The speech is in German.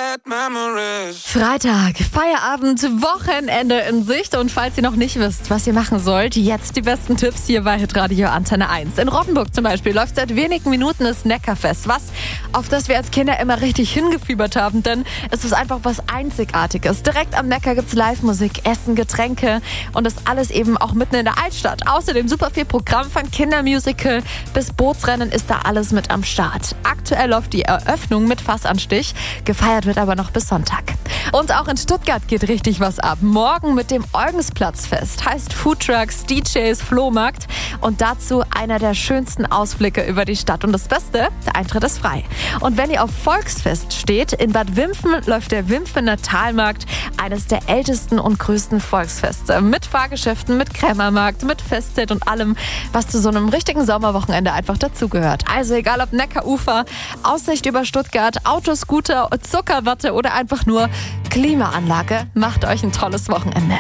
bad memories. Freitag, Feierabend, Wochenende in Sicht. Und falls ihr noch nicht wisst, was ihr machen sollt, jetzt die besten Tipps hier bei Hitradio Antenne 1. In Rottenburg zum Beispiel läuft seit wenigen Minuten das Neckarfest. Was, auf das wir als Kinder immer richtig hingefiebert haben, denn es ist einfach was Einzigartiges. Direkt am Neckar gibt's Live-Musik, Essen, Getränke und das alles eben auch mitten in der Altstadt. Außerdem super viel Programm von Kindermusical bis Bootsrennen ist da alles mit am Start. Aktuell läuft die Eröffnung mit Fassanstich, gefeiert wird aber noch bis Sonntag. Und auch in Stuttgart geht richtig was ab. Morgen mit dem Eugensplatzfest. Heißt Foodtrucks, DJs, Flohmarkt und dazu einer der schönsten Ausblicke über die Stadt. Und das Beste, der Eintritt ist frei. Und wenn ihr auf Volksfest steht, in Bad Wimpfen läuft der Wimpfener Talmarkt, eines der ältesten und größten Volksfeste. Mit Fahrgeschäften, mit Krämermarkt, mit Festzelt und allem, was zu so einem richtigen Sommerwochenende einfach dazugehört. Also egal ob Neckarufer, Aussicht über Stuttgart, Autoscooter, Zuckerwatte oder einfach nur Klimaanlage, macht euch ein tolles Wochenende.